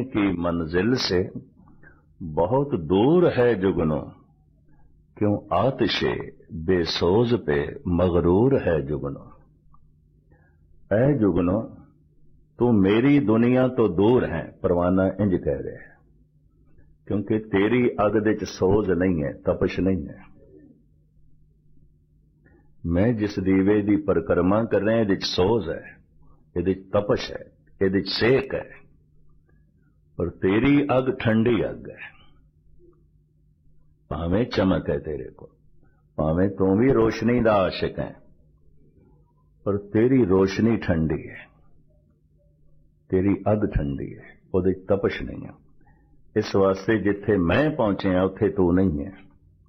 की मंजिल से बहुत दूर है जुगनू, क्यों आतिशे बेसोज पे मगरूर है जुगनू। ऐ जुगनू तू मेरी दुनिया तो दूर है, परवाना इंज कह रहा है, क्योंकि तेरी अग दे च सोज नहीं है, तपश नहीं है। मैं जिस दीवे दी परिक्रमा कर रहे हैं, सोज है, ये तपश है, ये सेक है, पर तेरी अग ठंडी अग है। भावें चमक है तेरे को, भावें तू भी रोशनी दा आशिक है, पर तेरी रोशनी ठंडी है, तेरी अग ठंडी है, वो तपश नहीं है। इस वास्ते जिथे मैं पहुंचे हैं उथे तू नहीं है।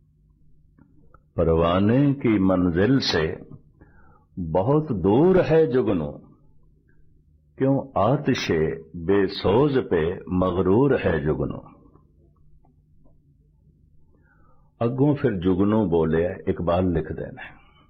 परवाने की मंजिल से बहुत दूर है जुगनू, क्यों आतिशे बेसोज पे मगरूर है जुगनू। अगों फिर जुगनू बोलिया, इकबाल लिख देना।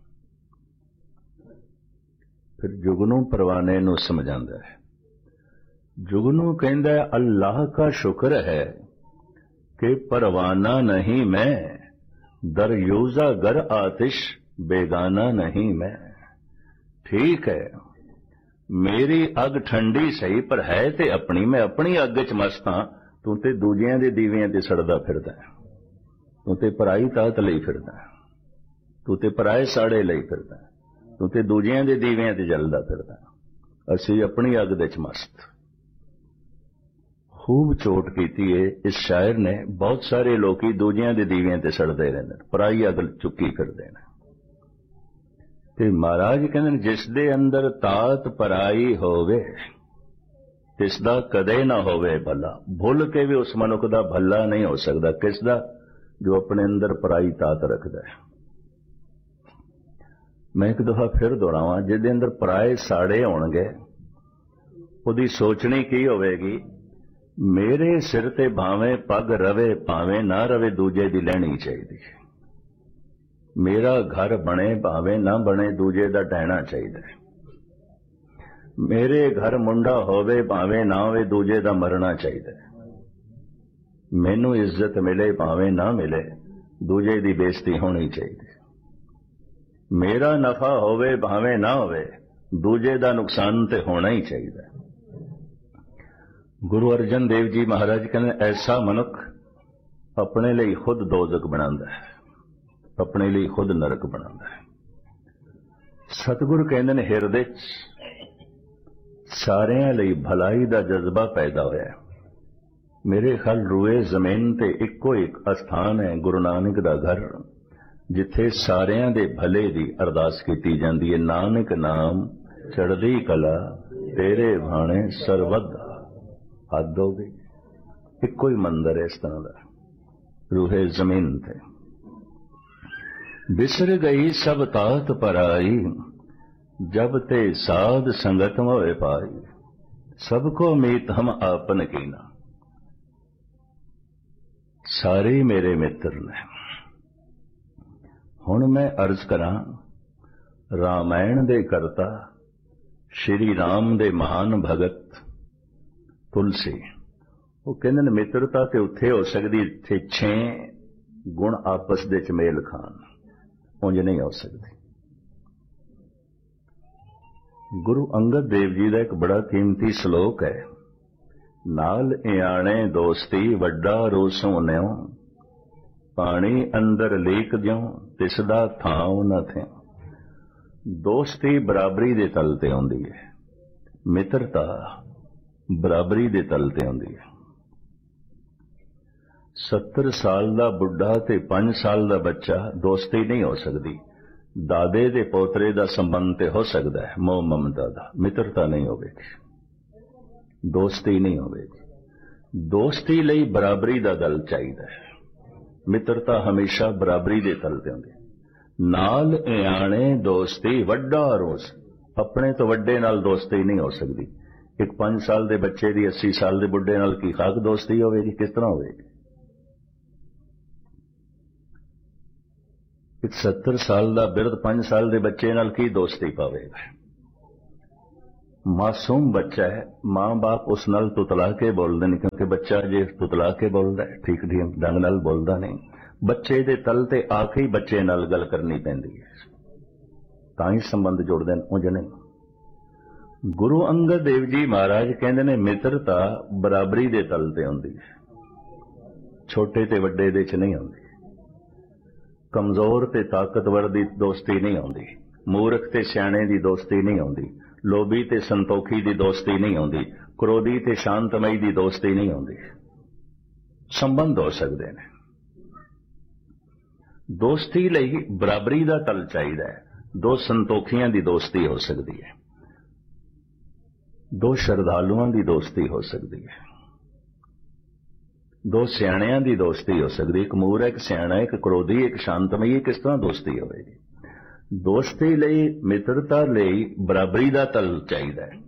फिर जुगनू परवाने नू समझांदा है। जुगनू कहंदा है, अल्लाह का शुक्र है कि परवाना नहीं मैं, दरयूजा गर आतिश बेगाना नहीं मैं। ठीक है, मेरी अग ठंडी सही, पर है ते अपनी, मैं अपनी अग च मस्त हां। तू ते दूजियां दे दीवियां ते सड़दा फिरदा है, तू ते पराई ताकत लई फिरदा है, तू ते पराए साड़े लई फिरदा है, तू ते दूजियां दे दीवियां ते जलदा फिरदा है। असीं अपनी अग दे च मस्त। खूब चोट कीती है इस शायर ने। बहुत सारे लोग दूजियां दे दीवियां ते सड़दे रहिंदे, पराई अग चुकी फिरदे ने। ते महाराज कहंदे जिस दे अंदर तात पराई होवे, तिसदा कदे ना होवे भला। भुल के भी उस मनुख दा भला नहीं हो सकता। किसदा? जो अपने अंदर पराई तात रखदा है। मैं एक दफा फिर दोहरावां, जिहदे अंदर पराए साड़े होणगे, उहदी सोचनी की होवेगी, मेरे सिर ते भावें पग रवे भावें ना रवे, दूजे दी लैणी चाहिदी। मेरा घर बने भावें ना बने, दूजे दा ढहना चाहिए। मेरे घर मुंडा होवे भावें ना होवे, दूजे दा मरना चाहिए। मैनू इज्जत मिले भावें ना मिले, दूजे दी बेइज्जती होनी चाहिए। मेरा नफा होवे भावें ना होवे, दूजे दा नुकसान ते होना ही चाहिए। गुरु अर्जन देव जी महाराज कहते, ऐसा मनुख अपने लिए खुद दोजक बनांदा है, अपने लिए खुद नरक बनांदा है। सतगुरु कहते ने, हिरदे सारियां लई भलाई दा जज्बा पैदा होया है। मेरे ख्याल रूए जमीन ते इक्को एक अस्थान है, गुरु नानक दा घर, जिथे सारियां दे भले दी अरदास कीती जांदी है। नानक नाम चढ़दी कला, तेरे भाणे सरवद। हद हो गई। इक्को ही मंदिर है इस तरह का, रूहे जमीन थे। बिसर गई सब तात पराई, जब ते साध संगत मोए पाई। सबको मीत हम आपन कीना, सारे मेरे मित्र ने। हुण मैं अर्ज करां, रामायण दे करता श्री राम दे महान भगत तुलसी, वो कहंदे ने मित्रता ते उत्थे हो सकदी जिथे 6 गुण आपस दे च मेल खान, उंज नहीं हो सकती। गुरु अंगद देव जी का एक बड़ा कीमती श्लोक है, नाल इयाणे दोस्ती वड्डा रोसों न्यो, पानी अंदर लीक द्यों तिसदा थाव न थे। दोस्ती बराबरी दे तल ते आउंदी है, मित्रता बराबरी दे तल ते आउंदी है। 70 साल दा बुढ़ा ते 5 साल दा बच्चा दोस्ती नहीं हो सकती। दादे दे पोतरे दा संबंध ते हो सकता है, मोह ममता दा, मित्रता नहीं होगी, दोस्ती नहीं होगी। दोस्ती लई बराबरी दा दल चाहिए, मित्रता हमेशा बराबरी दे तल ते होंदी। नाल इयाणे दोस्ती वड्डा रोस, अपने तो वड्डे नाल दोस्ती नहीं हो सकती। एक 5 साल दे बच्चे दी 80 साल दे बुढ़े नाल की खाक दोस्ती होगी, किस तरह होगी। एक 70 साल दा बिरध 5 साल दे बच्चे नाल की दोस्ती पावेगा। मासूम बच्चा है, मां बाप उस नाल तुतला के बोलते नहीं, क्योंकि बच्चा जे तुतला के बोलता है ठीक ठीक ढंग नाल बोलता नहीं, बच्चे दे तल ते आके ही बच्चे नाल गल करनी पैंदी है, तां ही संबंध जुड़दे ने, उंज नहीं। गुरु अंगद देव जी महाराज कहंदे ने मित्रता बराबरी दे तल ते हुंदी है, छोटे ते वड्डे दे च नहीं हुंदी, कमजोर ते ताकतवर दी दोस्ती नहीं हुंदी, मूर्ख ते सियाणे दी दोस्ती नहीं हुंदी, लोभी ते संतोखी दी दोस्ती नहीं होंदी, क्रोधी ते शांतमई दी दोस्ती नहीं होंदी। संबंध हो सकते हैं, दोस्ती लई बराबरी दा तल चाहिदा है। दो संतोखियां दी दोस्ती हो सकती है, दो श्रद्धालुओं दी दोस्ती हो सकती है, दो सियाणियां दी दोस्ती हो सकती है, एक मूर्ख एक सियाणा एक क्रोधी एक शांतमई, किस तरह दोस्ती होगी। दोस्ती लई मित्रता लई बराबरी दा तल चाहिदा है,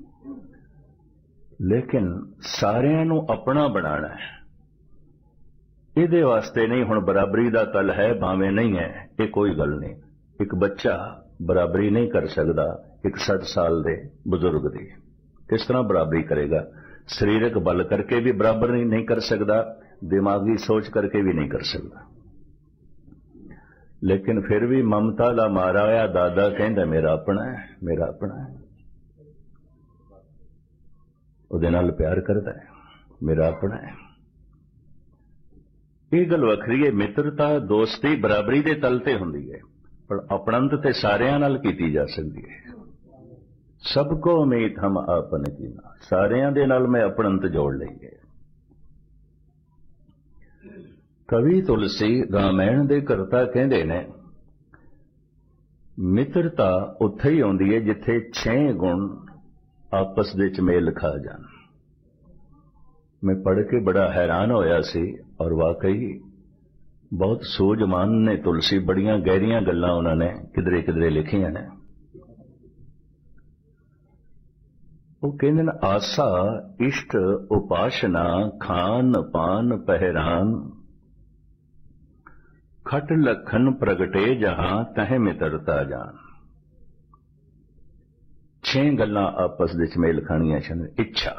लेकिन सारियां नूं अपना बनाना है, इहदे वास्ते नहीं। हुण बराबरी दा तल है भावें नहीं है, ये कोई गल नहीं। एक बच्चा बराबरी नहीं कर सकता एक 60 साल दे बुजुर्ग दी, किस तरह बराबरी करेगा। शरीरक बल करके भी बराबर नहीं कर सकता, दिमागी सोच करके भी नहीं कर सकता, लेकिन फिर भी ममता दा मारा होया दादा कहंदा मेरा अपना है, मेरा अपना है, उहदे नाल प्यार करदा है, मेरा अपना है। ये गल वखरी है, मित्रता दोस्ती बराबरी दे तल ते हुंदी है, पर अपणंत ते सारियां नाल कीती जा सकदी है। सबको मीत हम आपन कीना, सारियां दे नाल मैं अपणंत जोड़ लईए। कवि तुलसी रामायण दे करता कहंदे ने मित्रता उत्थे ही आउंदी है जिथे 6 गुण आपस दे च मेल खा जान। मैं पढ़ के बड़ा हैरान होया सी, और वाकई बहुत सूझमान ने तुलसी, बड़ियां गहरियां गल्लां उन्होंने किधरे किधरे लिखियां ने। वो कहंदे ने आसा इष्ट उपासना खान पान पहरान, खट लखन प्रगटे जहां तह मित्रता जान। 6 गल्लां आपस विच मेल खाणियां छन। इच्छा,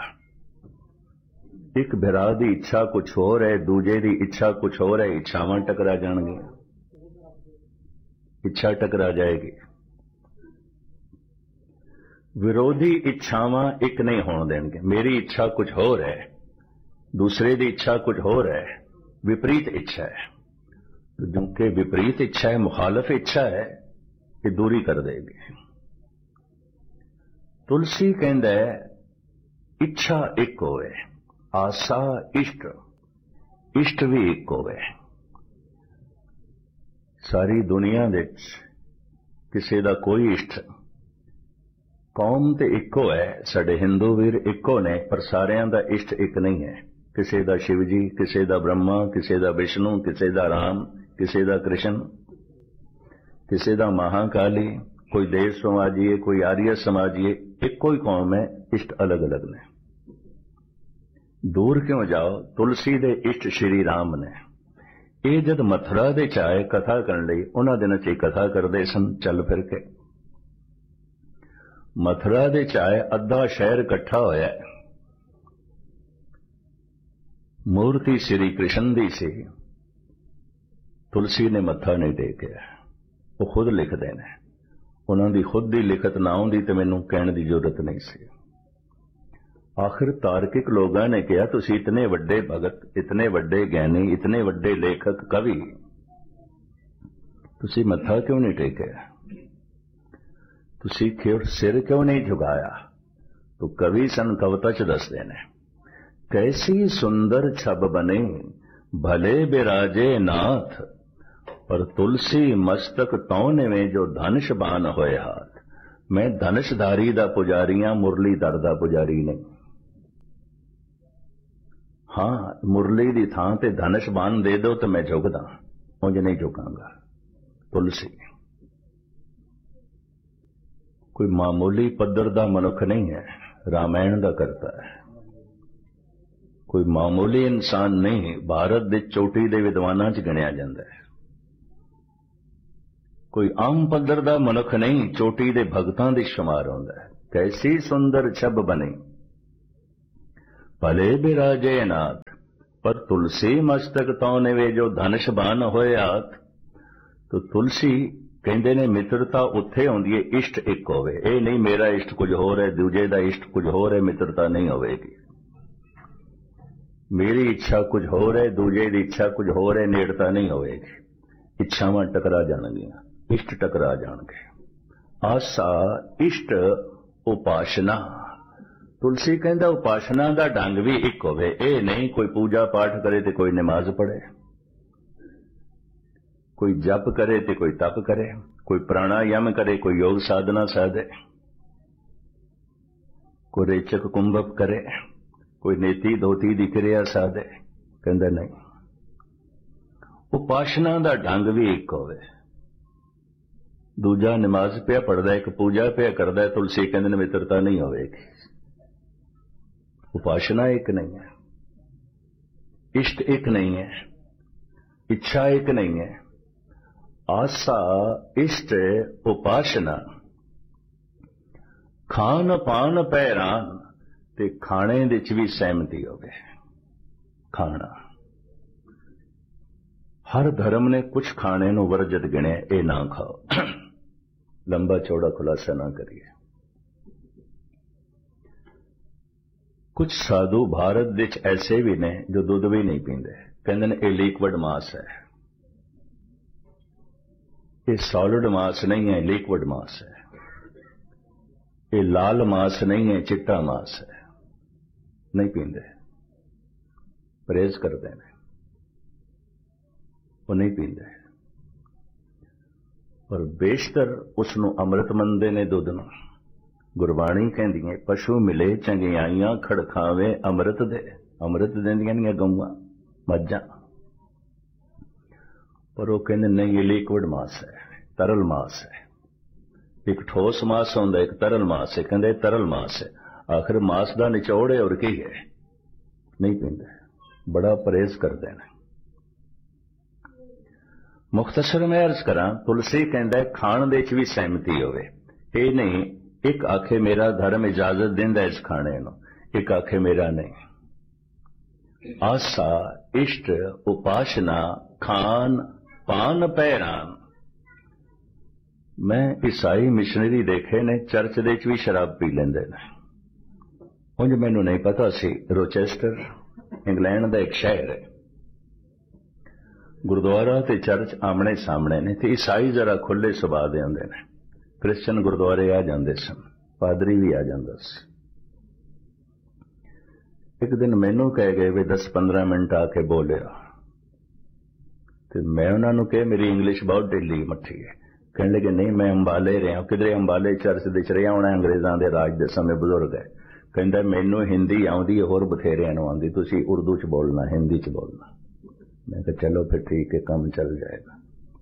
एक भरा दी इच्छा कुछ होर है, दूजे दी इच्छा कुछ होर है, इच्छावां टकरा जाणगियां, इच्छा टकरा जाएगी। विरोधी इच्छावां एक नहीं होण देणगे, मेरी इच्छा कुछ होर है, दूसरे दी इच्छा कुछ होर है, विपरीत इच्छा है। क्योंकि विपरीत इच्छा है, मुखालफ इच्छा है, ये दूरी कर देगी। तुलसी कहंदा है इच्छा एक होवे, आशा इष्ट, इष्ट भी एक होवे। सारी दुनिया दे किसी दा कोई इष्ट, कौम ते इको है, साडे हिंदू वीर इको ने, पर सारियां दा इष्ट एक नहीं है। किसी दा शिव जी, किसी दा ब्रह्मा, किसी दा विष्णु, किसी दा राम, किसी दा कृष्ण, किसी दा महाकाली, कोई देव समाजीए, कोई आर्य समाजीए, एक कोई कौम है, इष्ट अलग अलग ने। दूर क्यों जाओ, तुलसी दे इष्ट श्री राम ने। ये जद मथुरा दे चाहे कथा करने लई, उन्हां दिनां च कथा करदे सन चल फिर के। मथुरा दे चाहे अद्धा शहर इकट्ठा होया, मूर्ति श्री कृष्ण दी सी, तुलसी ने मत्था नहीं टेकिया। वो खुद लिखते हैं, उन्होंने खुद की लिखत ना आउंदी तो मैनू कहने की जरूरत नहीं सी। आखिर तार्किक लोगों ने कहा तुसी इतने वड्डे भगत, इतने वड्डे ज्ञानी, इतने वड्डे लेखक कवि, तुसी मत्था क्यों नहीं टेकिया, तुसी सिर क्यों नहीं झुकाया। तो कवि सन कविता च दसदे ने, कैसी सुंदर छब बने भले बिराजे नाथ, पर तुलसी मस्तक तौने में जो धनुष बान होए हाथ। मैं धनुषधारी दा पुजारियां, मुरलीधर दा पुजारी नहीं। हाँ, मुरली दी थां ते धनुष बान दे दो तो मैं झुकदा, उंज नहीं झुकांगा। तुलसी कोई मामूली पद्धर दा मनुख नहीं है, रामायण दा करता है। कोई मामूली इंसान नहीं, भारत दे चोटी दे विद्वानां च गिणिया जांदा है। कोई आम पद्धर दा मनुख नहीं, चोटी दे भगतां दे शुमार होंदा है। कैसी सुंदर छब बनी, भले बिराजे नाथ, पर तुलसी मस्तक तो निवे जो धनुष बान होए हाथ। तो तुलसी कहते ने मित्रता उत्थे आउंदी है इष्ट एक होवे, ये नहीं मेरा इष्ट कुछ होर है, दूजे दा इष्ट कुछ होर है, मित्रता नहीं होवेगी। मेरी इच्छा कुछ होर है, दूजे दी इच्छा कुछ होर है, नेड़ता नहीं होवेगी। इच्छावां टकरा जाणगियां, इष्ट टकरा जाणगे। आसा इष्ट उपासना, तुलसी कहता उपासना का ढंग भी एक होवे, ये नहीं कोई पूजा पाठ करे तो कोई नमाज पढ़े, कोई जप करे तो कोई तप करे, कोई प्राणायाम करे, कोई योग साधना साधे, कोई रेचक कुंभक करे, कोई नेति धोती दी क्रिया साधे। कहंदा नहीं, उपासना का ढंग भी एक होवे। दूजा नमाज पिया पढ़दा, एक पूजा पिया करदा, तुलसी कहंदे ने मित्रता नहीं होवेगी। उपासना एक नहीं है, इष्ट एक नहीं है, इच्छा एक नहीं है। आसा इष्ट उपासना, खान पान पैरान, ते खाने दे च भी सहमति होवे। खाना हर धर्म ने कुछ खाने नूं वर्जित गिणिया, ये ना खाओ। लंबा चौड़ा खुलासा ना करिए। कुछ साधु भारत विच ऐसे भी ने जो दुध भी नहीं पींदे, कहंदे ने ये लिक्विड मांस है, ये सॉलिड मांस नहीं है, लिक्विड मांस है, ये लाल मांस नहीं है, चिट्टा मांस है। नहीं पींदे, परहेज करते हैं, वो नहीं पींदे। पर बेशतर उसनों अमृत मनदे ने दुध नूं। गुरबाणी कहंदी है पशु मिले चंगियाइयां खड़ खावे अमृत दे, अमृत देंदियां ने गऊआं मज्जां। पर वो कहंदे नहीं, ये लिक्विड मांस है, तरल मांस है। एक ठोस मांस होंदा, एक तरल मांस है, कहंदे तरल मांस है। आखिर मांस दा निचोड़ है और की है। नहीं पींदे, बड़ा परहेज करदे ने। मुख्तसर मैं अर्ज करा, तुलसी कहंदा है खाण दे च भी सहमति होवे। ये नहीं एक आखे मेरा धर्म इजाजत दिंदा इस खाने नूं, एक आखे मेरा नहीं। आसा इष्ट उपासना खान पान पैरान। मैं ईसाई मिशनरी देखे ने चर्च दे च भी शराब पी लेंदे ने। उंज मैनू नहीं पता सी, रोचेस्टर इंग्लैंड दा एक शहर है, गुरुद्वारा ते चर्च आमने सामने ने, ते ईसाई जरा खुले सुभाव दे हुंदे ने। क्रिश्चन गुरुद्वारे आ जांदे सन, पादरी भी आ जांदा सी। एक दिन मैनू कह गए भी 10-15 मिनट आके बोलिया, ते मैं उन्होंने कहा मेरी इंग्लिश बहुत ढिली मट्ठी है। कहने लगे नहीं, मैं अंबाले रहा, किधरे अंबाले चर्च दे रहा होना, अंग्रेजों के राज के समय बुजुर्ग है। कहता मैनू हिंदी आउंदी होर बथेरियां नूं आउंदी, तुसीं उर्दू च बोलना, हिंदी च बोलना। मैं कहा चलो फिर ठीक है, काम चल जाएगा।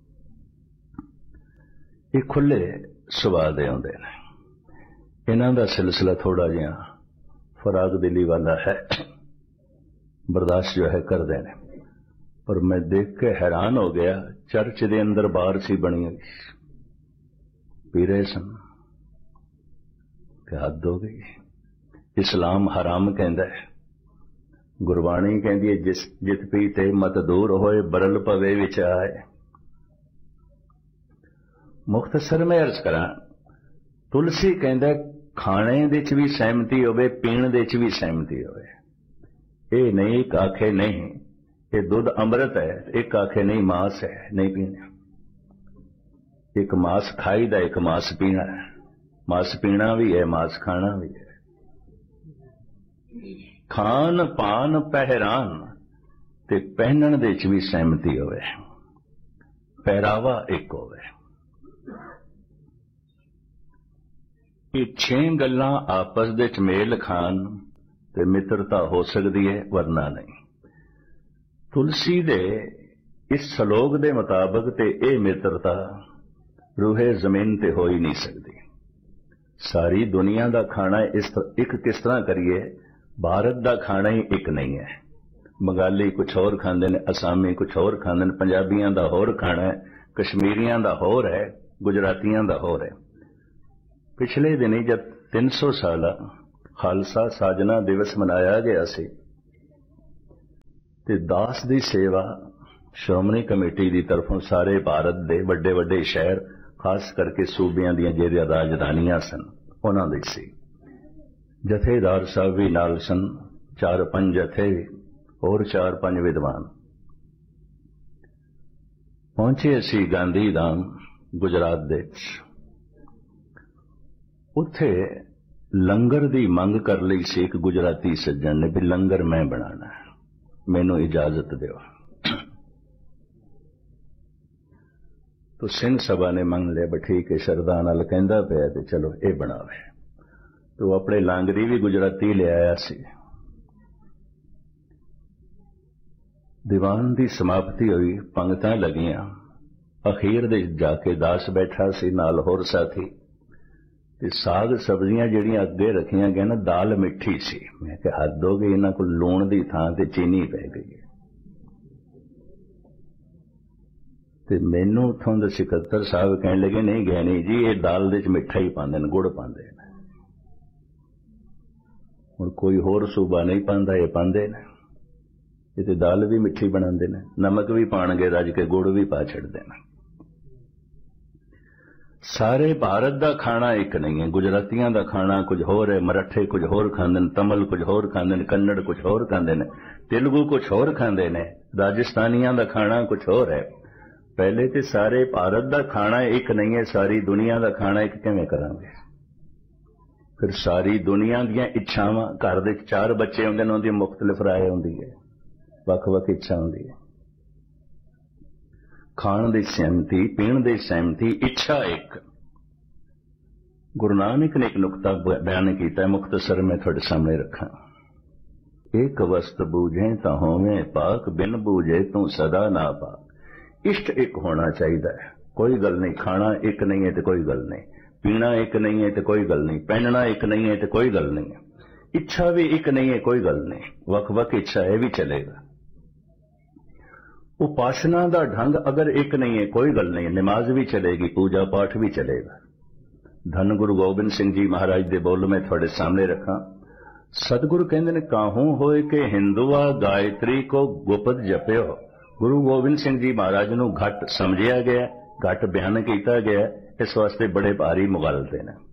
ये खुले सुभाव दे आउंदे ने। इन्हां दा सिलसिला थोड़ा जिहा फराग दिली वाला है, बर्दाश्त जो है कर देने। पर मैं देख के हैरान हो गया, चर्च दे अंदर बार सी बनी हुई, पी रहे सन। क्या हद हो गई। इस्लाम हराम कहंदा है, गुरबाणी कहंदी है जिस जित पीते मत दूर होए, बरल पवे विच आए। मुख्तसर में अर्ज करा, तुलसी कहंदा खाने दे च भी सहमति होवे, पीण दे च भी सहमति होवे। ये नहीं एक आखे नहीं ये दुध अमृत है, एक आखे नहीं मांस है, नहीं पीना। एक मांस खाईदा, एक मांस पीना है। मांस पीना भी है, मांस खाना भी है। खान पान पहरान ते पहनण दे च भी सहमति होवे, पहरावा एक होवे। ये 6 गल्लां आपस दे च मेल खान ते मित्रता हो सकदी है, वरना नहीं। तुलसी दे इस सलोग दे मुताबिक ते ये मित्रता रूहे जमीन ते हो ही नहीं सकती। सारी दुनिया का खाना एक किस तरह करिए, भारत का खाना ही एक नहीं है। बंगाली कुछ होर खांदे ने, असामी कुछ होर खांदे ने, पंजाबियां दा होर खाना है, कश्मीरियां दा होर है, गुजरातियां दा होर है। पिछले दिन जब 300 ਸਾਲਾ ਖਾਲਸਾ ਸਾਜਨਾ ਦਿਵਸ ਮਨਾਇਆ ਗਿਆ ਸੀ ਤੇ ਦਾਸ ਦੀ ਸੇਵਾ ਸ਼੍ਰੋਮਣੀ ਕਮੇਟੀ ਦੀ ਤਰਫੋਂ ਸਾਰੇ ਭਾਰਤ ਦੇ ਵੱਡੇ ਵੱਡੇ ਸ਼ਹਿਰ, ਖਾਸ ਕਰਕੇ ਸੂਬਿਆਂ ਦੀਆਂ ਜਿਹੜੀਆਂ ਰਾਜਧਾਨੀਆਂ ਸਨ ਉਹਨਾਂ ਦੇ ਸੀ। ਜਥੇਦਾਰ ਸਾਹਿਬ ਵੀ ਨਾਲ ਸਨ, 4-5 ਜਥੇ, ਹੋਰ 4-5 ਵਿਦਵਾਨ। ਪਹੁੰਚੇ ਅਸੀਂ ਗਾਂਧੀਧਾਮ ਗੁਜਰਾਤ ਦੇ ਵਿੱਚ। ਉੱਥੇ ਲੰਗਰ ਦੀ ਮੰਗ ਕਰ ਲਈ ਸੀ ਇੱਕ ਗੁਜਰਾਤੀ ਸੱਜਣ ਨੇ ਵੀ ਲੰਗਰ ਮੈਂ ਬਣਾਉਣਾ, ਮੈਨੂੰ ਇਜਾਜ਼ਤ ਦਿਓ। तो सिंह सभा ने मंग लिया, भी ठीक है, शरदा नाल कहंदा पिया ते चलो ये बनावे। तो अपने लांगरी भी गुजराती ले आया सी। दीवान की समाप्ति हुई, पंगतां लगियां, अखीर दे जाके दास बैठा सी, नाल होर साथी ते साग सब्जियां जिहड़ियां अगे रखियां गईयां ना, दाल मिठी सी। मैं कहा हद हो गई, इन्हां कोल लूण दी थां ते चीनी पै गई। ਤੇ ਮੈਨੂੰ ਉੱਥੋਂ ਦੇ ਸਕੱਤਰ ਸਾਹਿਬ ਕਹਿਣ ਲੱਗੇ, ਨਹੀਂ ਗਿਆਨੀ ਜੀ, ਇਹ ਦਾਲ ਦੇ ਵਿੱਚ ਮਿੱਠਾ ਹੀ ਪਾਉਂਦੇ ਨੇ, ਗੁੜ ਪਾਉਂਦੇ ਨੇ। ਹੁਣ ਕੋਈ ਹੋਰ ਸੂਬਾ ਨਹੀਂ ਪਾਉਂਦਾ, ਇਹ ਪਾਉਂਦੇ ਨੇ। ਇਹ ਤੇ ਦਾਲ ਵੀ ਮਿੱਠੀ ਬਣਾਉਂਦੇ ਨੇ, ਨਮਕ ਵੀ ਪਾਣਗੇ ਰੱਜ ਕੇ, ਗੁੜ ਵੀ ਪਾ ਛੱਡਦੇ ਨੇ। ਸਾਰੇ ਭਾਰਤ ਦਾ ਖਾਣਾ ਇੱਕ ਨਹੀਂ ਹੈ। ਗੁਜਰਾਤੀਆਂ ਦਾ ਖਾਣਾ ਕੁਝ ਹੋਰ ਹੈ, ਮਰਾਠੇ ਕੁਝ ਹੋਰ ਖਾਂਦੇ ਨੇ, ਤਮਿਲ ਕੁਝ ਹੋਰ ਖਾਂਦੇ ਨੇ, ਕੰਨੜ ਕੁਝ ਹੋਰ ਖਾਂਦੇ ਨੇ, ਤੇਲਗੂ ਕੁਝ ਹੋਰ ਖਾਂਦੇ ਨੇ, ਰਾਜਸਥਾਨੀਆਂ ਦਾ ਖਾਣਾ ਕੁਝ ਹੋਰ ਹੈ। पहले तो सारे भारत का खाना एक नहीं है, सारी दुनिया का खाना एक किवें करांगे? फिर सारी दुनिया दी इच्छावां, घर दे 4 बच्चे होंदे ने, उनकी मुख्तलिफ राय होंदी है, वख-वख इच्छा होंदी है। खाण दी सहमति, पीण दी सहमति, इच्छा एक। गुरु नानक ने एक नुकता बयान किया, मुख्तसर मैं थोड़े सामने रखा। एक वस्त बूझे तां होवे पाक, बिन बूझे तू सदा ना पाक। इष्ट एक होना चाहिए। कोई गल नहीं, खाना एक नहीं है तो कोई गल नहीं, पीना एक नहीं है तो कोई गल नहीं, पहनना एक नहीं है तो कोई गल नहीं, इच्छा भी एक नहीं है, कोई गल नहीं, वक वक इच्छा है भी चलेगा। उपासना का ढंग अगर एक नहीं है, कोई गल नहीं, नमाज भी चलेगी, पूजा पाठ भी चलेगा। धन गुरु गोबिंद सिंह जी महाराज दे बोल मैं थोड़े सामने रखा। सतगुरु कहते ने, काहू होए के हिंदुआ गायत्री को गुपत जप्यो। गुरु गोबिंद सिंह जी महाराज नूं घट समझिया गया, घट बयान किया गया, इस वास्ते बड़े भारी मुगलते ने।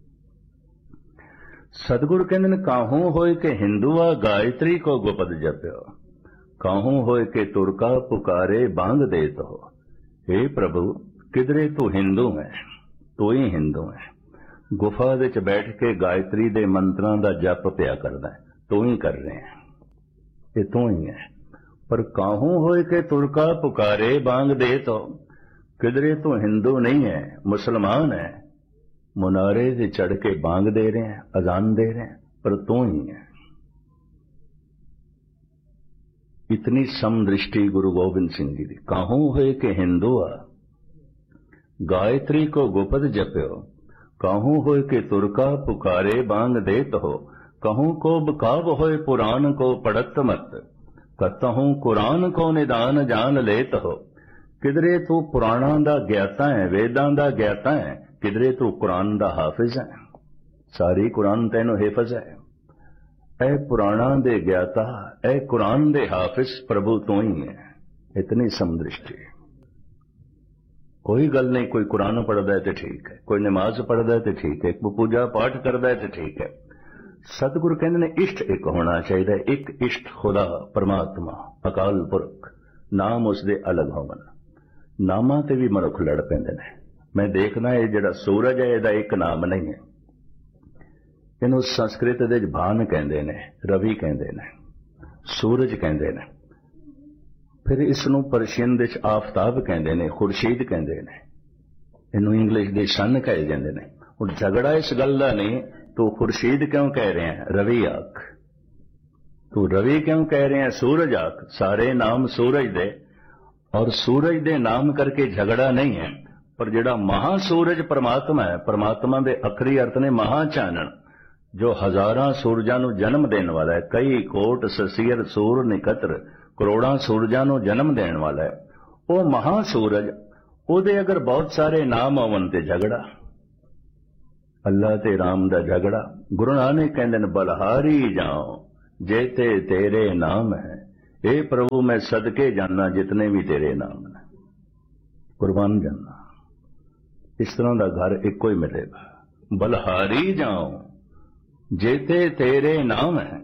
सतगुरु कहते ने, काहू होए के हिंदुआ गायत्री को गुपत जप्यो, काहू होए के तुरका पुकारे बांग देत हो। हे प्रभु, किधरे तू हिंदू है, तू ही हिंदू है। गुफा दे च बैठ के गायत्री दे मंत्रां दा जप पिया करदा है, तू ही कर रहे हैं, ये तू ही है। पर काहू होए के तुरका पुकारे बांग दे, तो किधरे तो हिंदू नहीं है, मुसलमान है, मुनारे से चढ़ के बांग दे रहे हैं, अजान दे रहे हैं, पर तू ही है। इतनी समदृष्टि गुरु गोबिंद सिंह जी की। काहू होए के हिंदुआ गायत्री को गुपत जप्यो, काहू होए के तुरका पुकारे बांग देत हो। कहूं को बकाव होए पुराण को पढ़त मत, कतहूं कुरान को निदान जान लेत हो। किधरे तू पुराणा दा ज्ञाता है, वेदां दा ज्ञाता है, किधरे तू कुरान दा हाफिज है, सारी कुरान तैनू हिफज है। ऐ पुराणा दे ज्ञाता, ऐ कुरान दे हाफिज, प्रभु तू ही है। इतनी समदृष्टि। कोई गल नहीं, कोई कुरान पढ़दा है तो ठीक है, कोई नमाज पढ़दा है तो ठीक है, कोई पूजा पाठ करदा है तो ठीक है। सतगुरु कहते ने, इष्ट एक होना चाहिए। एक इष्ट खुदा परमात्मा अकाल पुरख, नाम उसदे अलग होवन। नामां ते भी मनुख लड़ पैंदे ने। मैं देखना ये जिहड़ा सूरज है, इहदा एक नाम नहीं है। इहनूं संस्कृत दे भान कहंदे ने, रवि कहंदे ने, सूरज कहंदे ने। फिर इसनूं पर्शियन दे आफताब कहंदे ने, खुर्शीद कहंदे ने। इहनूं इंग्लिश दे सन कहे जांदे ने। हुण झगड़ा इस गल दा नहीं, तू खुर्शीद क्यों कह रहे हैं, रवि आख। तू रवि क्यों कह रहे हैं, सूरज आख। सारे नाम सूरज दे, और सूरज दे नाम करके झगड़ा नहीं है। पर जिहड़ा महासूरज परमात्मा है, परमात्मा दे अखरी अर्थ ने महाचानन, जो हजारां सूरजां नूं जन्म देने वाला है। कई कोट ससीर सूर निकत्र, करोड़ां सूरजां नूं जन्म देने वाला है। वो महासूरज, ओदे अगर बहुत सारे नाम होवन ते झगड़ा। अल्लाह ते राम दा झगड़ा। गुरु नानक कहंदे ने बलहारी जाओ जेते तेरे नाम है, ए प्रभु मैं सदके जाना जितने भी तेरे नाम है, कुर्बान जाना। इस तरह का घर एको ही मिलेगा। बलहारी जाओ जेते तेरे नाम है,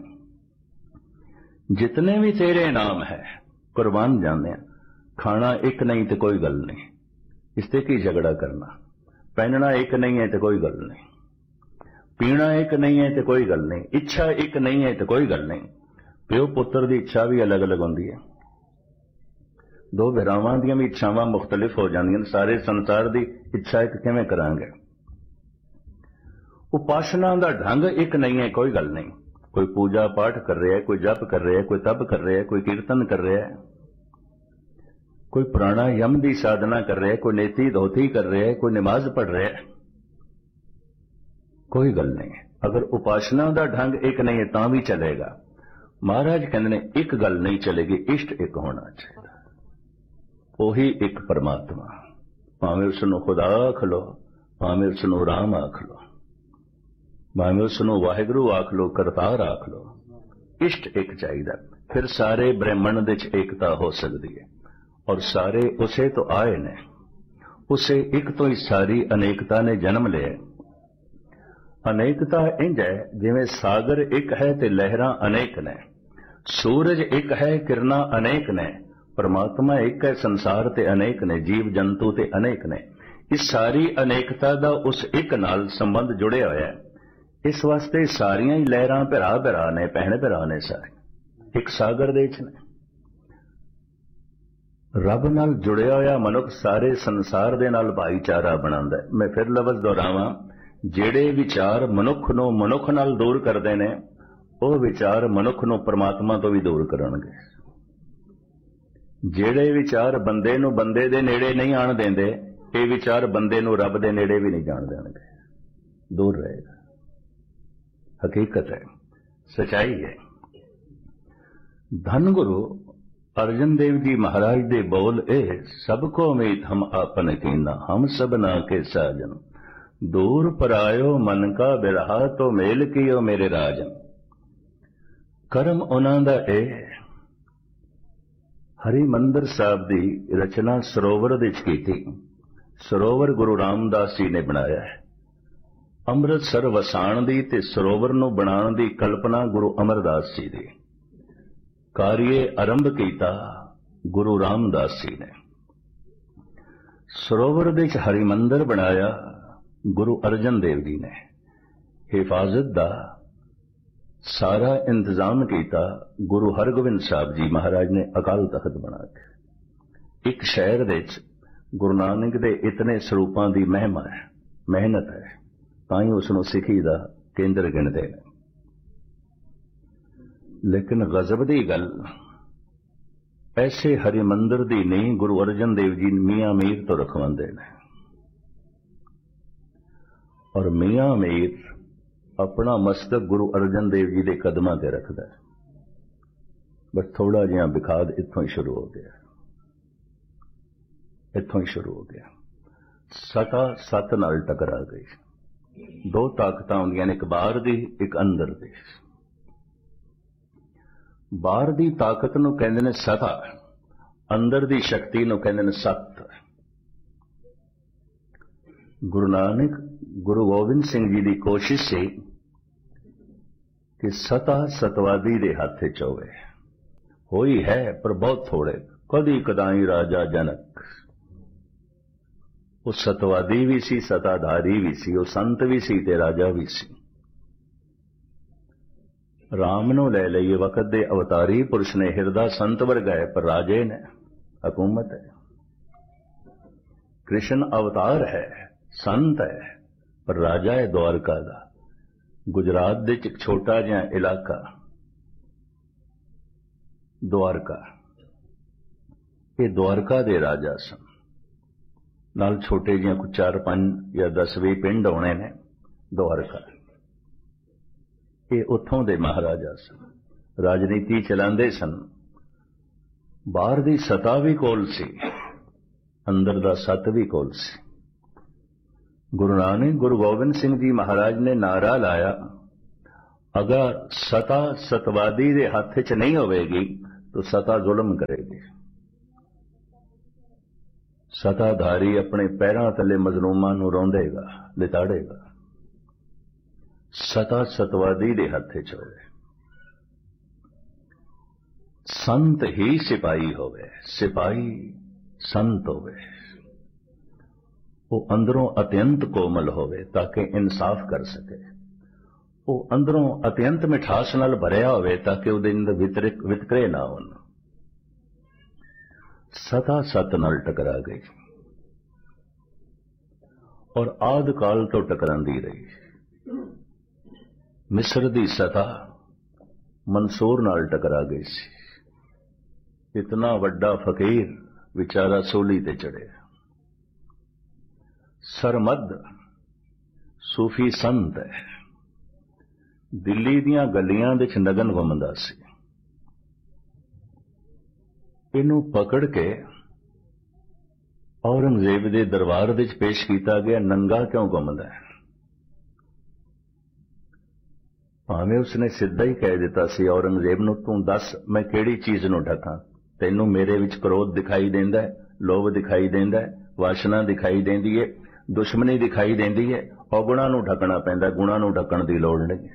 जितने भी तेरे नाम है कुर्बान जाने। खाना एक नहीं तो कोई गल नहीं, इससे की झगड़ा करना। पहनना एक नहीं है तो कोई गल नहीं, पीना एक नहीं है तो कोई गल नहीं, इच्छा एक नहीं है तो कोई गल नहीं। प्यो पुत्र की इच्छा भी अलग अलग होंगी है, दो भरावां दी भी इच्छावां मुख्तलिफ हो जांदियां। सारे संसार की इच्छा एक किवें करांगे? उपासना का ढंग एक नहीं है, कोई गल नहीं। कोई पूजा पाठ कर रहा है, कोई जप कर रहा है, कोई तप कर रहा है, कोई कीर्तन कर रहा है, कोई प्राणायाम की साधना कर रहा है, कोई नेति धोती कर रहा है, कोई नमाज पढ़ रहा है, कोई गल नहीं। अगर उपासना का ढंग एक नहीं है तां भी चलेगा। महाराज कहते ने एक गल नहीं चलेगी, इष्ट एक होना चाहिए। वही एक परमात्मा, भावें उसनूं खुदा आख लो, भावें उसनूं राम आख लो, भावें उसनूं वाहिगुरू आख लो, करतार आख लो, इष्ट एक चाहिए। फिर सारे ब्रह्मण दे च एकता हो सकती है। और सारे उसे तो आए ने, उसे एक तो ही सारी अनेकता ने जन्म लिया। अनेकता इंज है जिवें सागर एक है ते लहरां अनेक ने, सूरज एक है किरणां अनेक ने, परमात्मा एक है संसार ते अनेक ने, जीव जंतु ते अनेक ने। इस सारी अनेकता दा उस एक नाल संबंध जुड़िया होया है। इस वास्ते सारियां ही लहरां भरा भरा ने, भैण भरा ने, सारे एक सागर दे विच ने। रब नाल जुड़िया होया मनुख सारे संसार दे नाल भाईचारा बनांदा है। मैं फिर लफ्ज़ दोहरावां, जेड़े विचार मनुख नूं मनुख नाल दूर करदे ने, ਉਹ विचार मनुख नूं परमात्मा तो भी दूर करनगे। जेड़े विचार बंदे नूं बंदे दे नेड़े नहीं आण देंदे, ये विचार बंदे नूं रब दे नेड़े भी नहीं जाण देणगे, दूर रहेगा। हकीकत है, सच्चाई है। धन गुरु अर्जन देव जी महाराज दे बोल ए, सबको मीत हम आपन कीना, हम सबना के साजन, दूर परायो मन का बिरहा, तो मेल कियो मेरे राजन। करम उन्हां दा ए। हरिमंदर साहब दी रचना सरोवर दे विच कीती। सरोवर गुरु रामदास जी ने बनाया है। अमृतसर वसाण दी ते सरोवर नूं बनाण दी कल्पना गुरु अमरदास जी दी। कार्य आरंभ किया गुरु रामदास जी ने। सरोवर दे विच हरिमंदर बनाया गुरु अर्जन देव जी ने। हिफाजत दा सारा इंतजाम किया गुरु हरगोबिंद साहब जी महाराज ने अकाल तख्त बना के। एक शहर दे विच गुरु नानक दे इतने स्वरूपां दी महिमा है, मेहनत है, ताई उसनूं सिखी दा केंद्र गिणदे ने। लेकिन गजब दी गल, ऐसे हरिमंदर दी नहीं गुरु अर्जन देव जी मियां मीर तो रखवांदे ने। और मियां मीर अपना मस्तक गुरु अर्जन देव जी के कदमां ते रखदा है। बस थोड़ा जिहा विखाद इत्थों ही शुरू हो गया, इत्थों ही शुरू हो गया। सता सत नाल टकरा गई। दो ताकतां होंदियां ने, एक बाहर दी एक अंदर दी। बाहर दी ताकत नूं कहंदे ने सता, अंदर दी शक्ति नूं कहंदे ने सत। गुरु नानक गुरु गोबिंद सिंह जी की कोशिश सी कि सता सतवादी दे हाथ च होवे। होई है पर बहुत थोड़े, कदी कदाई राजा जनक। वो सतवादी भी सी, सताधारी भी सी, वो संत भी सी ते राजा भी सी। राम नूं ले लईए, वक्त दे अवतारी पुरुष ने, हिरदा संत वर्गा है पर राजे ने, हुकूमत है। कृष्ण अवतार है, संत है पर राजा है द्वारका दा। गुजरात दे एक छोटा जिहा इलाका द्वारका, ये द्वारका दे राजा सन। नाल छोटे जिहा कुछ 4-5 या 10-20 पिंड होने ने द्वारका। ये उत्थों दे महाराजा सन, राजनीति चलांदे सन। बाहर दी सता भी कोल सी, अंदर दा सत भी कोल सी। गुरु गोबिंद सिंह जी महाराज ने नारा लाया, अगर सता सतवादी दे हथ च नहीं होवेगी तो सता जुल्म करेगी। सताधारी अपने पैरों तले मजलूमां नूं रोंदेगा, लिताड़ेगा। सता सतवादी दे हथ च होवे। संत ही सिपाही होवे, सिपाही संत होवे। वो अंदरों अत्यंत कोमल होवे ताकि इंसाफ कर सके। वो अंदरों अत्यंत मिठास नाल भरिया होवे ताकि उहदे अंदर वितकरे ना होण। सता सत नाल टकरा गई और आद काल तो टकरांदी रही। मिस्र दी सता मंसूर नाल टकरा गई सी। इतना वड्डा फकीर विचारा सूली ते चढ़े। सरमद सूफी संत है, दिल्ली दियां गलियां दे च नगन घुमदा सी। इनू पकड़ के औरंगजेब दे दरबार दे च पेश किया गया। नंगा क्यों घुमदा है? भावें उसने सीधा ही कह दिता सी औरंगजेब नूं, तू दस मैं किहड़ी चीज नूं ढकां? तैनू मेरे विच क्रोध दिखाई देंदा है, लोभ दिखाई देंदा है, वासना दिखाई देंदी है, दुश्मनी दिखाई देंदी है। औगुणां नूं ढकना पैंदा, गुणां नूं ढकण दी लोड़ नहीं।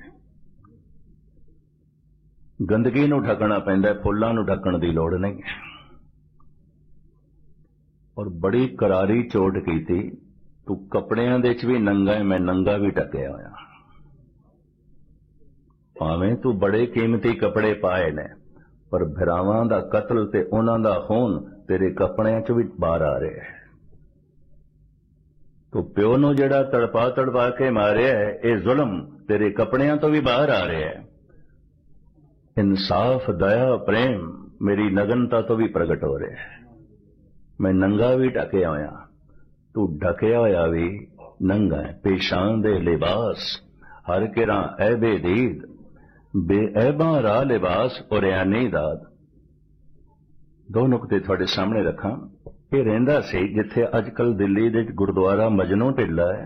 गंदगी नूं ढकना पैंदा, फुल्लां नूं ढकण दी लोड़ नहीं। और बड़ी करारी चोट कीती, तू कपड़ियां दे च भी नंगा है, मैं नंगा भी ढकिया होया। भावें तू बड़े कीमती कपड़े पाए ने, पर भरावां दा कतल ते उन्हां दा खून तेरे कपड़ियां च भी बाहर आ रहा है। तो प्यो नूं जिहड़ा तड़पा तड़पा के मारिया है, ये जुल्म तेरे कपड़ियां तो भी बाहर आ रहा है। इंसाफ, दया, प्रेम मेरी नगनता तो भी प्रगट हो रहा है। मैं नंगा भी ढकिया होया, तू ढकिया होया भी नंगा है। पेशान दे लिबास हर किरा ऐबे दीद, बेऐबा रा लिबास और यानी दाद। दो नुकते थोड़े सामने रखा। ये रहिंदा सी जिथे अजकल दिल्ली दे गुरुद्वारा मजनू टिल्ला है।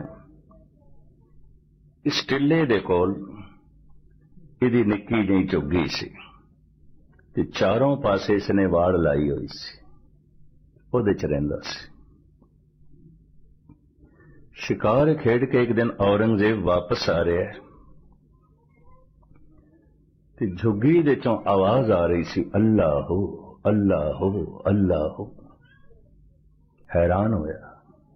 इस टिल्ले दे कोल इहदी निक्की जी झुग्गी सी ते चारों पासे इसने वाड़ लाई हुई सी। उहदे च रहिंदा सी। शिकार खेड के एक दिन औरंगजेब वापस आ रहा है ते झुग्गी दे चों आवाज आ रही सी, अल्लाह अल्लाह अल्लाह। हैरान होया।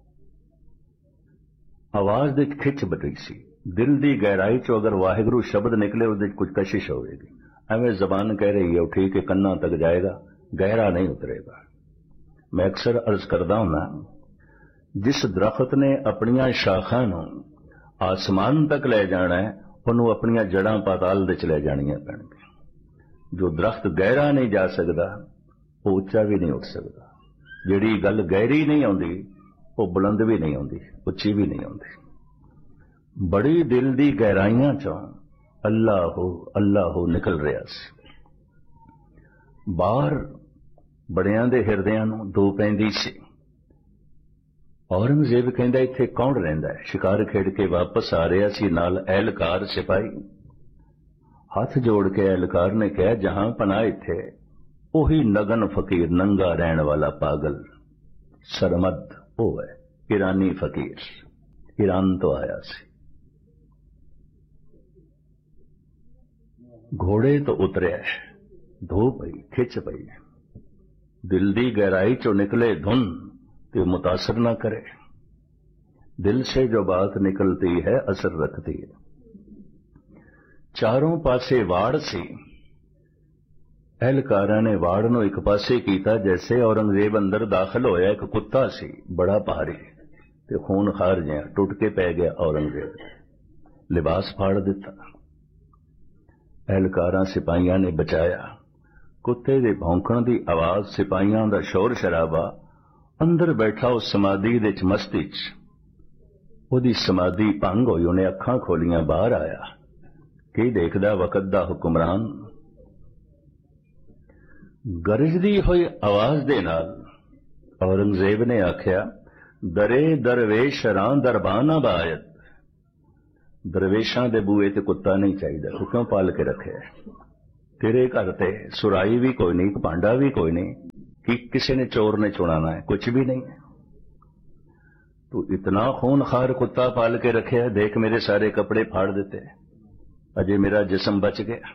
आवाज दे खिच बटी सी। दिल दी गहराई चो अगर वाहिगुरू शब्द निकले उसदे कुछ कशिश होगी। एवं जबान कह रही है ठीक है, कन्ना तक जाएगा, गहरा नहीं उतरेगा। मैं अक्सर अर्ज करदा हुंदा, जिस दरख्त ने अपनियां शाखां नूं आसमान तक ले जाना है, उन्होंने अपनियां जड़ां पाताल दे च ले जानियां पैणगियां। जो दरख्त गहरा नहीं जा सकता वो उच्चा भी नहीं उठ सकता। जिहड़ी गल गहरी नहीं आउंदी वो बुलंद भी नहीं आउंदी, उच्ची भी नहीं आउंदी। बड़ी दिल दी गहराइयां चों अल्लाह अल्लाह निकल रहा सी। बाहर बड़ियां दे हिरदियां नूं धू पैंदी सी। औरंगजेब कहंदा इत्थे कौन रहिंदा है? शिकार खेड के वापस आ रहा सी, नाल एहलकार सिपाही। हाथ जोड़ के एहलकार ने कहा, जहां पनाह इत्थे ओही नगन फकीर, नंगा रहन वाला पागल सरमद वो है, ईरानी फकीर, ईरान तो आया सी। घोड़े तो उतरिया है, धो पई, खिच पई, दिल दी गहराई चो निकले धुन तो मुतासर ना करे। दिल से जो बात निकलती है असर रखती है। चारों पासे वाड़ सी। एहलकारां ने वाड़ नूं एक पासे कीता, जैसे औरंगजेब अंदर दाखिल होया एक कुत्ता सी बड़ा भारी ते खून खार जिहा टुट के पै गया। औरंगजेब लिबास फाड़ दिता। एहलकारां सिपाहियां ने बचाया। कुत्ते दे भौंकण दी आवाज, सिपाहियां दा शोर शराबा, अंदर बैठा उस समाधि दे च मस्ती च, ओदी समाधि भंग होई। उन्हें अखां खोलियां, बाहर आया। की देखदा वकत दा हुक्मरान? गरजदी हुई आवाज दे नाल औरंगजेब ने आख्या, दरे दरवेश रां दरबाना बायत। दरवेशां दे बूए ते कुत्ता नहीं चाहिए, तू क्यों पाल के रखे? तेरे घर ते सुराई भी कोई नहीं, भांडा भी कोई नहीं, कि किसी ने चोर ने चुराना है, कुछ भी नहीं है। तू इतना खूनखार कुत्ता पाल के रखे है, देख मेरे सारे कपड़े फाड़ देते, अजय मेरा जिस्म बच गया।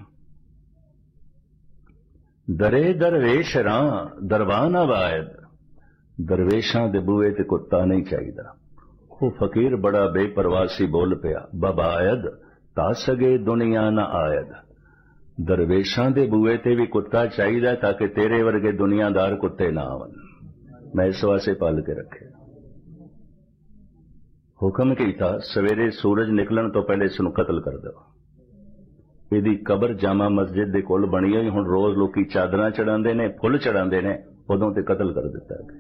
दरे दरवेश रां दरबाना बायत। दरवेशां दे बूए ते कुत्ता नहीं चाहिए। वो फकीर बड़ा बेपरवासी बोल पिया, बबायद ता सगे दुनिया न आयद। दरवेशां दे बूए ते भी कुत्ता चाहिए ताकि तेरे वर्गे दुनियादार कुत्ते ना आवन। मैं इस वास्ते पाल के रखे। हुक्म कीता सवेरे सूरज निकलन तो पहले इसनूं कतल कर दो। इहदी कबर जामा मस्जिद दे कोल बनी होई, हुण रोज लोकी चादरां चढ़ांदे ने, फुल चढ़ांदे ने, उदों ते कतल कर दिता गया।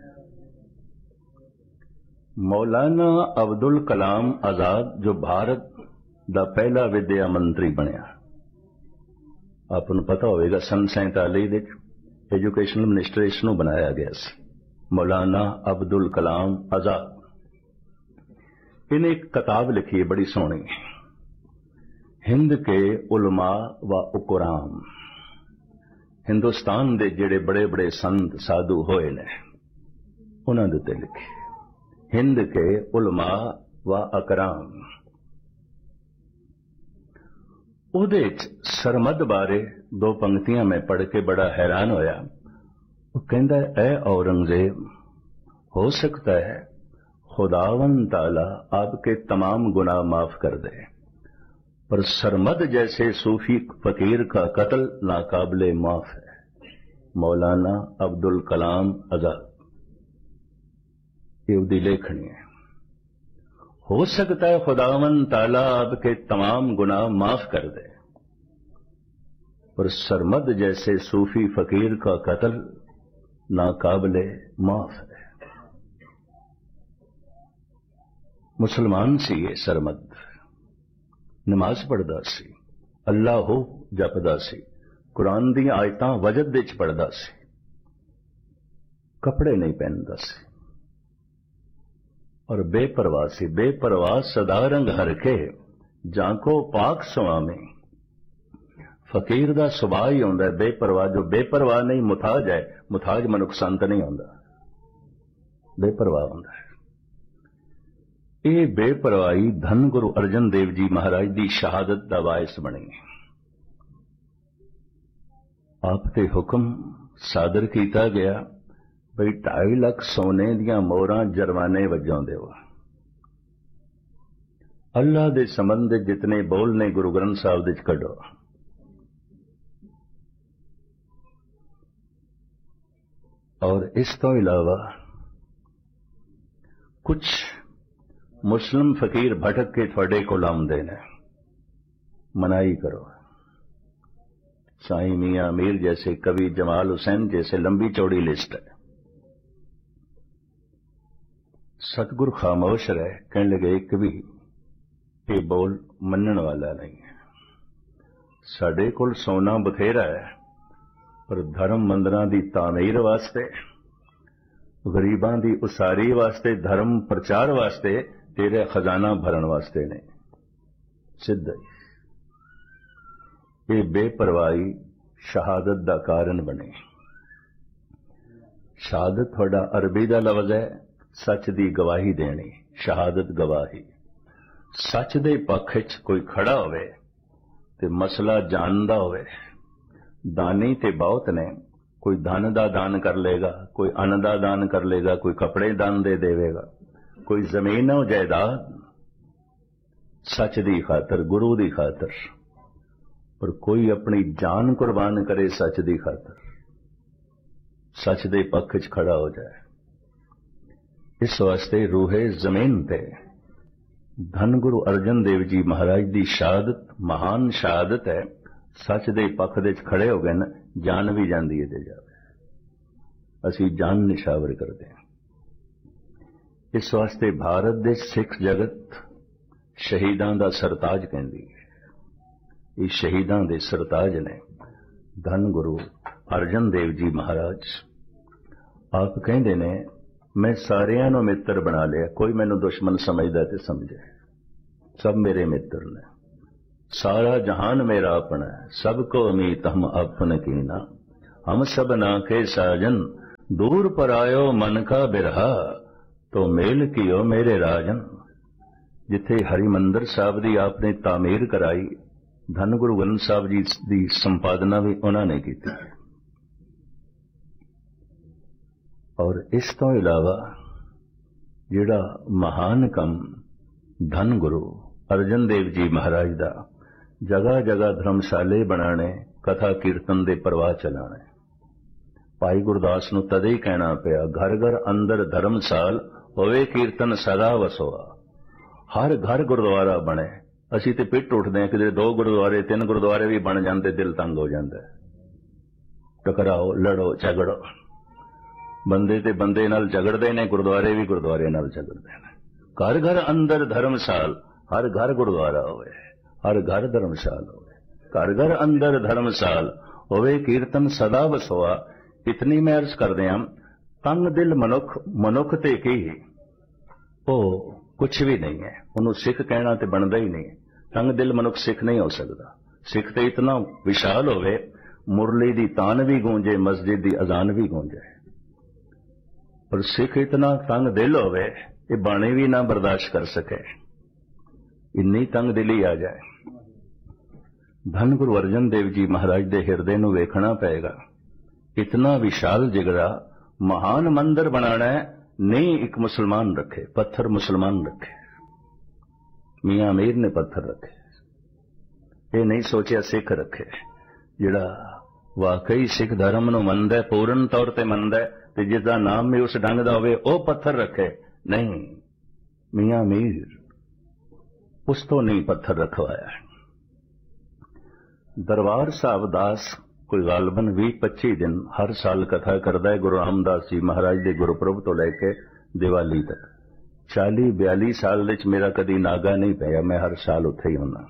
मौलाना अब्दुल कलाम आजाद जो भारत दा पहला विद्या मंत्री बनिया, आपनूं पता होवेगा सन 47 विच एजुकेशन मिनिस्टर इसनूं बनाया गया सी, मौलाना अब्दुल कलाम आजाद। इन्हें एक किताब लिखी है बड़ी सोहनी, हिंद के उलमा व उकराम। हिंदुस्तान दे जेड़े बड़े बड़े संत साधु होए ने उन्हां दे उत्ते लिखी, हिंद के उलमा व अकराम। उहदे सरमद बारे दो पंक्तियां मैं पढ़ के बड़ा हैरान होया। वो कहंदा है, ऐ औरंगजेब, हो सकता है खुदावन ताला आपके तमाम गुनाह माफ कर दे, पर सरमद जैसे सूफी फकीर का कत्ल नाकाबिले माफ है। मौलाना अब्दुल कलाम आजाद, ये उसकी लेखनी है। हो सकता है खुदावन ताला आपके तमाम गुनाह माफ कर दे, पर सरमद जैसे सूफी फकीर का कत्ल नाकाबिले माफ है। मुसलमान सी ये सरमद, नमाज पढ़दा सी, अल्लाह हो जपदा सी, कुरान दी आयतां वजद विच पढ़दा सी, कपड़े नहीं पहनदा सी और बेपरवाह सी। बेपरवाह सदा रंग हरके जाको पाक स्वामी। फकीर दा सुभाव ही होंदा है बेपरवाह। जो बेपरवाह नहीं मुताज है, मुताज मनुख संत नहीं होंदा, बेपरवाह होंदा है। ये बेपरवाही धन गुरु अर्जन देव जी महाराज की शहादत का बायस बनी। आप ते हुक्म सादर किया गया बई 2.5 लाख सोने दियां मोहरां जरमाने वजों देवो। अल्लाह दे संबंध जितने बोल ने गुरु ग्रंथ साहब दे कढो। और इस तो इलावा कुछ मुस्लिम फकीर भटक के थोड़े को आउंदे ने, मनाई करो। साईं मियां मीर जैसे, कवि जमाल हुसैन जैसे लंबी चौड़ी लिस्ट है। सतगुरु खामोश रहे, कहने लगे एक भी ये बोल मनण वाला नहीं है। साडे कोल सोना बथेरा है, पर धर्म मंदिरां दी तामीर वास्ते, गरीबां दी उसारी वास्ते, धर्म प्रचार वास्ते, तेरे खजाना भरन वास्ते ने। सिद्ध ये बेपरवाही शहादत दा कारण बने। शहादत थोड़ा अरबी दा लफ्ज है, सच दी गवाही देनी, शहादत गवाही। सच दे पक्ष च कोई खड़ा होवे ते मसला जानदा होवे। दानी ते बहुत ने, कोई धन दा दान कर लेगा, कोई अन्न दा दान कर लेगा, कोई कपड़े दान दे देवेगा, कोई जमीन और जायदाद सच दी खातर, गुरु दी खातर, पर कोई अपनी जान कुर्बान करे सच दी खातर, सच दे पक्ष च खड़ा हो जाए। इस वास्ते रूहे जमीन पे धन गुरु अर्जन देव जी महाराज की शहादत महान शहादत है। सच दे पक्ष दे खड़े हो गए न, जान भी जाती है ते जावे। असी जान निशावर करते हैं। इस वास्ते भारत दे सिख जगत शहीदां दा सरताज कहंदी है। इस शहीदां दे सरताज ने धन गुरु अर्जन देव जी महाराज। आप कहंदे ने मैं सारियां नूं मित्र बना लिया, कोई मैनू दुश्मन समझदा ते समझे, सब मेरे मित्र ने। सारा जहान मेरा अपना है, सबको अमीत हम अपन कीना, हम सब ना के साजन, दूर पर आयो मन का बिरहा, तो मेल कियो मेरे राजन। जिथे हरिमंदर साहब की आपने तामीर कराई, धन गुरु ग्रंथ साहब जी की संपादना भी उन्होंने की। और इस तो इलावा जिहड़ा महान कम धन गुरु अर्जन देव जी महाराज दा जगह जगह धर्मशाले बनाने, कथा कीर्तन दे प्रवाह चलाने। भाई गुरदास नूं तदे ही कहना पिया, घर घर अंदर धर्मशाल, होवे कीर्तन सदा वसोआ। हर घर गुरुद्वारा बने। असीं ते पिट उठदे हां कि 2 गुरुद्वारे 3 गुरुद्वारे भी बन जांदे, दिल तंग हो जांदा है। टकराओ, लड़ो, झगड़ो, बंदे ते बंदे नाल झगड़दे ने, गुरुद्वारे भी गुरुद्वारे नाल झगड़दे ने। घर घर अंदर धर्मशाल, हर घर गुरुद्वारा होवे, हर घर धर्मशाल होवे। घर घर अंदर धर्मशाल, होवे कीर्तन सदा वसोआ। इतनी मैं अर्ज करदे हां, तंग दिल मनुख, मनुख ते की ओ कुछ भी नहीं है, उन्होंने सिख कहना तो बनता ही नहीं। तंग दिल मनुख सिख नहीं हो सकता। सिख तो इतना विशाल होवे, मुरली दी तान भी गूंजे, मस्जिद दी अजान भी गूंजे, पर सिख इतना तंग दिल होवे, ये बाणी भी ना बर्दाश्त कर सके, इन्नी तंग दिली आ जाए। धन गुरु अर्जन देव जी महाराज दे हिरदे नूं वेखना पेगा। इतना विशाल जिगरा, महान मंदिर बनाना है, नहीं एक मुसलमान रखे, पत्थर मुसलमान रखे। मियां अमीर ने पत्थर रखे, ये नहीं सोचा सिख रखे। जिहड़ा वाकई सिख धर्म नूं मनदा है, पूर्ण तौर ते मनदा है, ते जिसदा नाम भी उस ढंग दा होवे, ओ पत्थर रखे। नहीं, मियां अमीर उस तो नहीं पत्थर रखवाया। दरबार साहब दास कोई गालबन 20-25 दिन हर साल कथा करता है। गुरु रामदास जी महाराज के गुरुपुरब तो लैके दिवाली तक 40-42 साल विच मेरा कदी नागा नहीं पाया, मैं हर साल उत्थे ही हुंदा।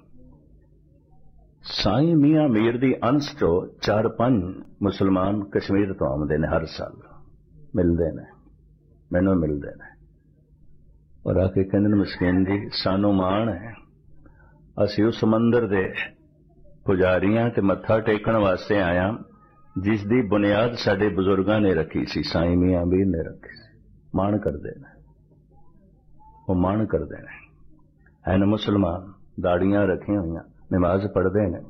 साईं मियां मीर दी अंश चो 4-5 मुसलमान कश्मीर तो आउंदे ने, हर साल मिलते ने, मैनूं मिलते ने और आके कहंदे ने, मस्कीन जी सानू माण है, असीं उस मंदिर दे पुजारियां ते मत्था टेकण वास्ते आया जिसदी बुनियाद साडे बुजुर्गां ने रखी सी, साईं मियां मीर ने रखी सी। माण करदे ने, वो माण करदे ने, हैन मुसलमान, दाड़ियां रखियां होईयां, नमाज पढ़दे ने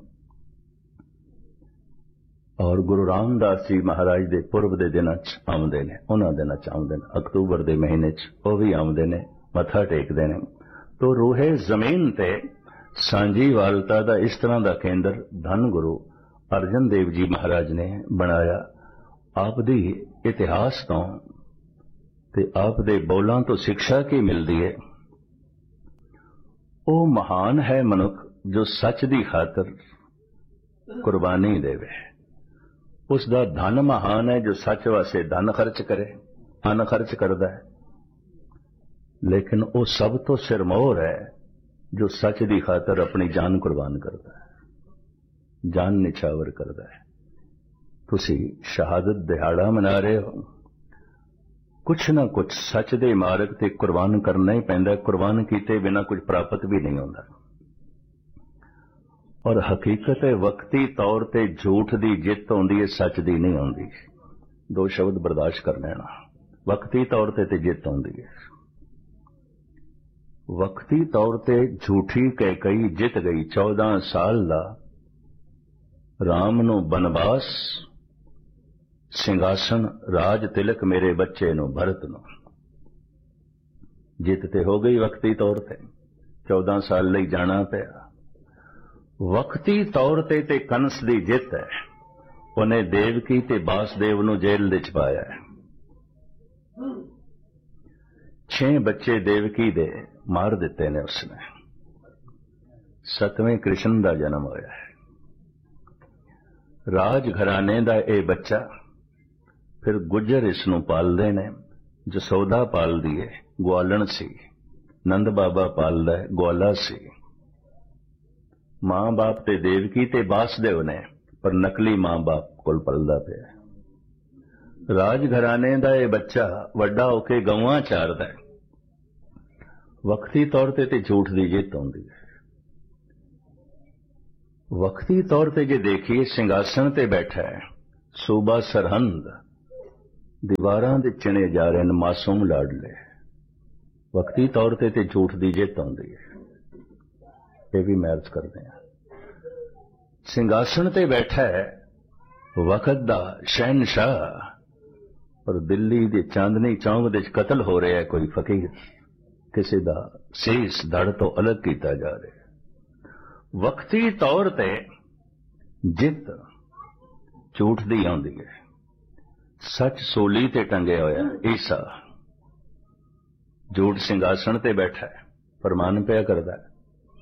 और गुरु रामदास जी महाराज दे पुरब दे दिनां च आउंदे ने, उन्हां दिनां च आउंदे ने, अक्तूबर दे महीने च वो भी आउंदे ने, मत्था टेकदे ने। तो रूहे जमीन ते सांझीवालता दा इस तरह का केंद्र धन गुरु अर्जन देव जी महाराज ने बनाया। आप दी इतिहास तो ते आप दे बोलां तो शिक्षा की मिलती है। वो महान है मनुख जो सच दी खातर कुर्बानी देवे। उसका धन महान है जो सच वास्ते धन खर्च करे, अन खर्च करता है। लेकिन वो सब तो सिरमौर है जो सच की खातर अपनी जान कुर्बान करता है, जान निछावर करता है। तुसी शहादत दिहाड़ा मना रहे हो, कुछ ना कुछ सच दे मार्ग ते कुर्बान करना ही पैंदा। कुर्बान कीते बिना कुछ प्राप्त भी नहीं होता। और हकीकत है वक्ती तौर ते झूठ दी जित होंदी है, सच दी नहीं होंदी। 2 शब्द बर्दाश्त कर लेना। वक्ती तौर ते जित होंदी है। वक्ती तौर ते झूठी कैकई जित गई। 14 साल दा राम नू बनवास, सिंघासन राज तिलक मेरे बच्चे नू भरत नू। जित ते हो गई वक्ती तौर ते, 14 साल लई जाना पिया। वक्ती तौर ते कंस दी जित है। उन्हें देवकी ते बासदेव नू जेल दे च पाया है। 6 बच्चे देवकी दे मार दिते ने उसने। 7वें कृष्ण का जन्म होया है। राज घराने का यह बच्चा, फिर गुजर इसनू पालदे ने। जसोदा पालदी है, ग्वालण सी। नंद बाबा पालदा है, ग्वाला सी। मां बाप ते देवकी ते बासदेव ने, पर नकली मां बाप कोल पलदा पिया। राज घराने का यह बच्चा वड्डा होके गवां चारदा है, वक्ती तौर ते झूठ की जित आउंदी है। वक्ती तौर ते जे देखिए सिंघासन ते बैठा है, सूबा सरहंद, दीवारां दे चिणे जा रहे हैं मासूम लाडले, वक्ती तौर ते झूठ की जित आउंदी है। ये भी मैच करते हैं। सिंघासन ते बैठा है वक्त दा शहनशाह, और दिल्ली दे चांदनी चौक दे कतल हो रहा है कोई फकीर, किसी दा सीस धड़ तो अलग किया जा रहा है। वक्ती तौर ते जित झूठ दी आउंदी है। सच सोली ते टंगे होया ईसा, झूठ सिंघासन ते बैठा है, फरमान पिया करदा है।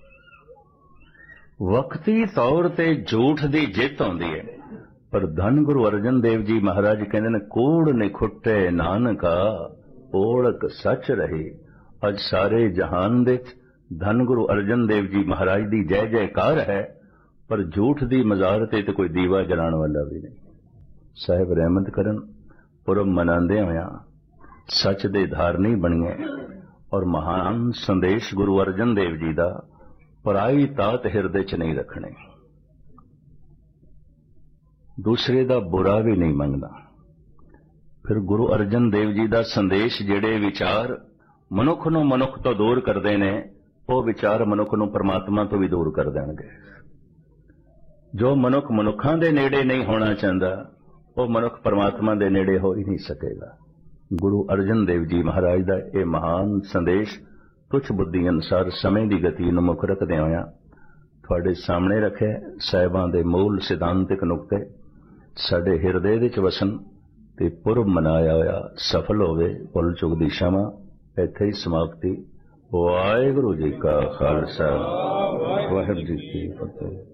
वक्ती तौर ते झूठ दी जित आउंदी है, पर धन गुरु अर्जन देव जी महाराज कहते ने कूड़ निखुट्टे नानका ओळख सच रही। अज सारे जहान दे धन गुरु अर्जन देव जी महाराज दी जय जयकार है, पर झूठ दी मजार ते कोई दीवा जलाने वाला भी नहीं। साहिब रहमत करन, पुरब मनांदे होया सच दे धारनी बनिए, और महान संदेश गुरु अर्जन देव जी दा पराई तात हिरदे च नहीं रखने, दूसरे दा बुरा भी नहीं मंगना। फिर गुरु अर्जन देव जी दा संदेश जेड़े विचार मनुख नूं मनुख तो दूर करते ने, वो विचार मनुख नूं परमात्मा तो भी दूर कर देणगे। जो मनुख मनुखां दे नेड़े नहीं होना चाहता, वो मनुख परमात्मा दे नेड़े हो ही नहीं सकेगा। गुरु अर्जन देव जी महाराज दा ये महान संदेश तुच्छ बुद्धि अनुसार समय की गति नूं मुख रखदे होया तुहाडे सामने रखे। साहिबां दे मूल सिद्धांतिक नुकते साडे हिरदे विच वसन ते पुरब मनाया होया सफल होवे। भुल चुक दी क्षमा। इत्थे ही समाप्ति। वाहिगुरू जी का खालसा, वाहिगुरू जी की फतेह।